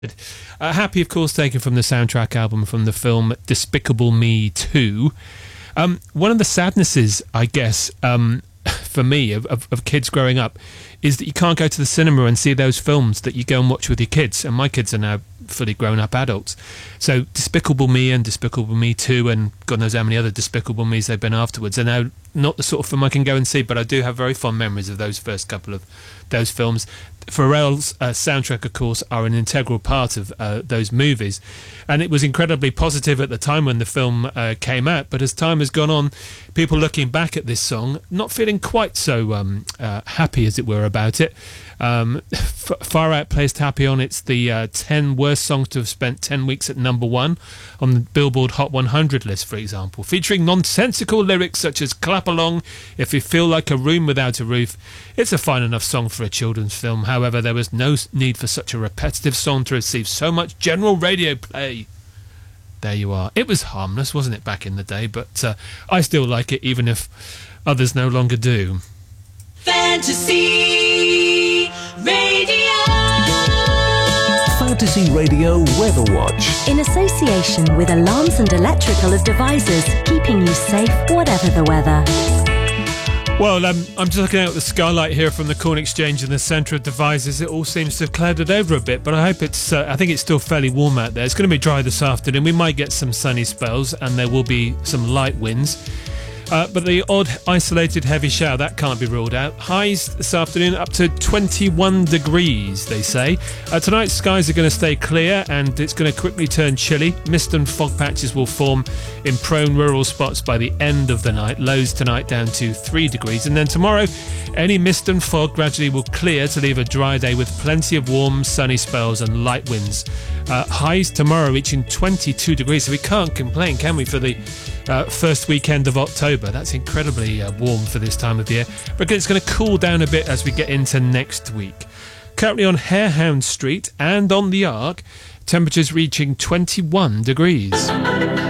Happy, of course, taken from the soundtrack album from the film Despicable Me 2. One of the sadnesses, I guess, for me, of kids growing up, is that you can't go to the cinema and see those films that you go and watch with your kids. And my kids are now fully grown-up adults. So Despicable Me and Despicable Me 2 and God knows how many other Despicable Me's they've been afterwards are now not the sort of film I can go and see, but I do have very fond memories of those first couple of those films. Pharrell's soundtrack, of course, are an integral part of those movies, and it was incredibly positive at the time when the film came out, but as time has gone on, people looking back at this song not feeling quite so happy, as it were, about it. Far Out placed Happy on. It's the 10 worst songs to have spent 10 weeks at number one on the Billboard Hot 100 list, for example, featuring nonsensical lyrics such as clap along if you feel like a room without a roof. It's a fine enough song for a children's film. However, there was no need for such a repetitive song to receive so much general radio play. There you are. It was harmless, wasn't it, back in the day? But I still like it, even if others no longer do. Fantasy Radio. Fantasy Radio Weather Watch. In association with Alarms and Electrical Devices, keeping you safe whatever the weather. Well, I'm just looking out at the skylight here from the Corn Exchange in the centre of Devizes. It all seems to have clouded over a bit, but I hope I think it's still fairly warm out there. It's going to be dry this afternoon. We might get some sunny spells, and there will be some light winds. But the odd isolated heavy shower, that can't be ruled out. Highs this afternoon up to 21 degrees, they say. Tonight, skies are going to stay clear and it's going to quickly turn chilly. Mist and fog patches will form in prone rural spots by the end of the night. Lows tonight down to 3 degrees. And then tomorrow, any mist and fog gradually will clear to leave a dry day with plenty of warm, sunny spells and light winds. Highs tomorrow reaching 22 degrees, so we can't complain, can we, for the first weekend of October. That's incredibly warm for this time of year. But again, it's going to cool down a bit as we get into next week. Currently on Harehound Street and on the Arc, temperatures reaching 21 degrees.